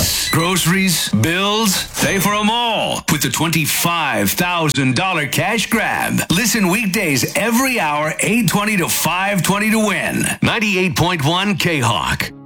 gas, groceries, bills. Pay for them all with the $25,000 cash grab. Listen weekdays every hour, 8:20 to 5:20 to win. 98.1 K-Hawk.